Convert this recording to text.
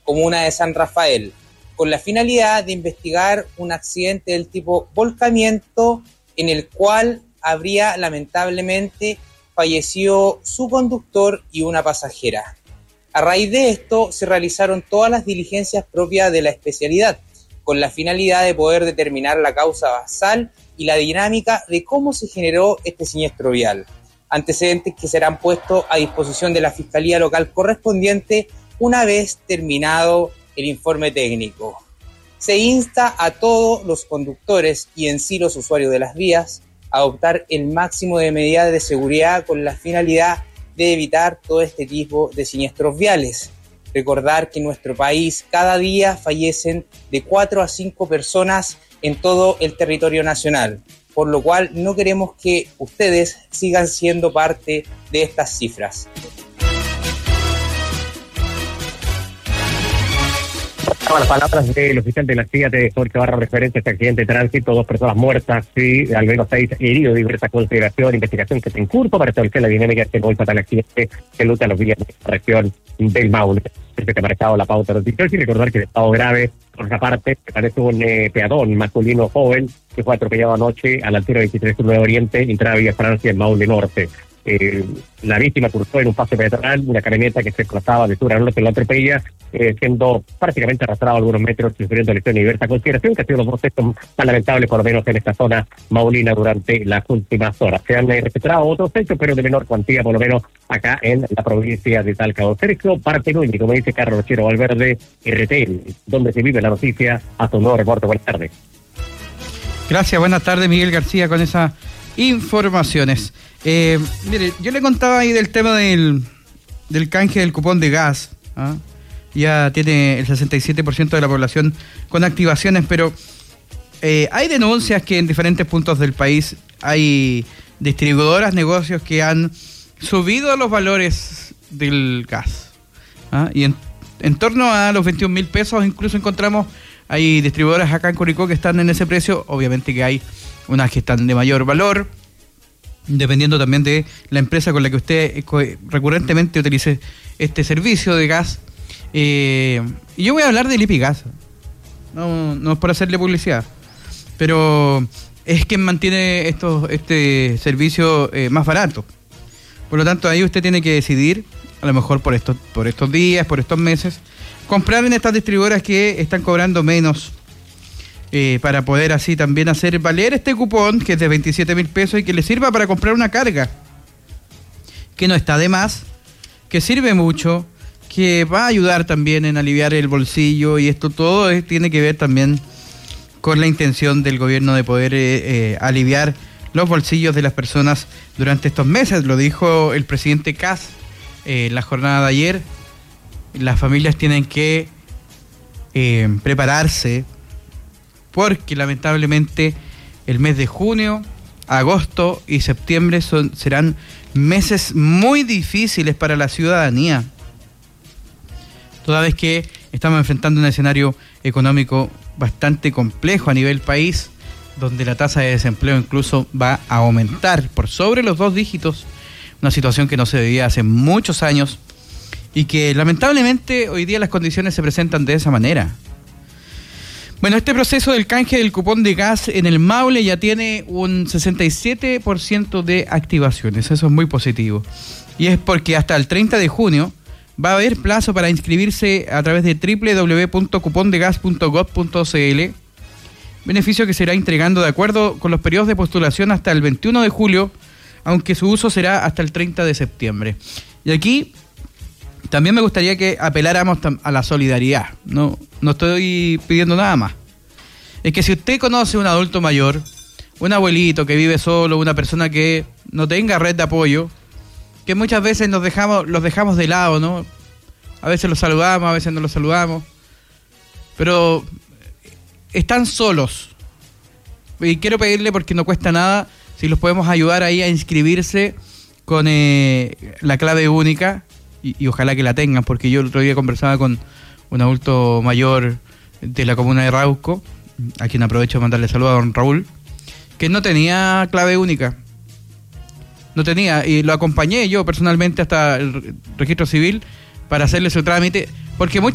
comuna de San Rafael, con la finalidad de investigar un accidente del tipo volcamiento en el cual habría lamentablemente fallecido su conductor y una pasajera. A raíz de esto se realizaron todas las diligencias propias de la especialidad, con la finalidad de poder determinar la causa basal y la dinámica de cómo se generó este siniestro vial. Antecedentes que serán puestos a disposición de la Fiscalía Local correspondiente una vez terminado el informe técnico. Se insta a todos los conductores y en sí los usuarios de las vías a adoptar el máximo de medidas de seguridad con la finalidad de evitar todo este tipo de siniestros viales. Recordar que en nuestro país cada día fallecen de 4 a 5 personas en todo el territorio nacional, por lo cual no queremos que ustedes sigan siendo parte de estas cifras. Las palabras del oficial de la CIA de Jorge Barra referente a este accidente de tránsito, 2 personas muertas y al menos 6 heridos, diversa consideración, investigación que está en curso para establecer la dinámica de este muy fatal accidente que lucha a los vías de la región del Maule. Que ha marcado la pauta noticiosa y recordar que el estado grave, por otra parte, parece un peatón masculino joven que fue atropellado anoche a la altura de 23 Nuevo Oriente, entrada Villa Francia en Maule Norte. La víctima cruzó en un paso peatonal una camioneta que se desplazaba de sur a norte, la atropella, siendo prácticamente arrastrado algunos metros, sufriendo lesiones y diversa consideración, que ha sido los dos hechos más lamentables, por lo menos en esta zona maulina durante las últimas horas. Se han registrado otros hechos, pero de menor cuantía, por lo menos acá en la provincia de Talca. Sergio Partenoni, como dice Carlos Rochero Valverde, RTL, donde se vive la noticia, a su nuevo reporte. Buenas tardes. Gracias, buenas tardes, Miguel García, con esas informaciones. Mire, yo le contaba ahí del tema del canje del cupón de gas. Ya tiene el 67% de la población con activaciones, pero hay denuncias que en diferentes puntos del país hay distribuidoras, negocios que han subido los valores del gas. Y en torno a los 21.000 pesos incluso encontramos, hay distribuidoras acá en Curicó que están en ese precio. Obviamente que hay unas que están de mayor valor, dependiendo también de la empresa con la que usted recurrentemente utilice este servicio de gas. Y yo voy a hablar de Lipigas, no es por hacerle publicidad, pero es quien mantiene este servicio más barato. Por lo tanto, ahí usted tiene que decidir, a lo mejor por estos días, por estos meses, comprar en estas distribuidoras que están cobrando menos, para poder así también hacer valer este cupón que es de 27.000 pesos y que le sirva para comprar una carga que no está de más, que sirve mucho, que va a ayudar también en aliviar el bolsillo, y esto todo tiene que ver también con la intención del gobierno de poder aliviar los bolsillos de las personas durante estos meses. Lo dijo el presidente Kast en la jornada de ayer. Las familias tienen que prepararse, porque lamentablemente el mes de junio, agosto y septiembre serán meses muy difíciles para la ciudadanía, toda vez que estamos enfrentando un escenario económico bastante complejo a nivel país, donde la tasa de desempleo incluso va a aumentar por sobre los 2 dígitos, una situación que no se veía hace muchos años y que lamentablemente hoy día las condiciones se presentan de esa manera. Bueno, este proceso del canje del cupón de gas en el Maule ya tiene un 67% de activaciones, eso es muy positivo. Y es porque hasta el 30 de junio va a haber plazo para inscribirse a través de www.cupondegas.gov.cl, beneficio que será entregando de acuerdo con los periodos de postulación hasta el 21 de julio, aunque su uso será hasta el 30 de septiembre. Y aquí también me gustaría que apeláramos a la solidaridad. No estoy pidiendo nada más. Es que si usted conoce un adulto mayor, un abuelito que vive solo, una persona que no tenga red de apoyo, que muchas veces los dejamos de lado, ¿no? A veces los saludamos, a veces no los saludamos, pero están solos. Y quiero pedirle, porque no cuesta nada, si los podemos ayudar ahí a inscribirse con la clave única, y ojalá que la tengan, porque yo el otro día conversaba con un adulto mayor de la comuna de Rauco, a quien aprovecho de mandarle saludos a don Raúl, que no tenía clave única. No tenía, y lo acompañé yo personalmente hasta el registro civil para hacerle su trámite, porque muchas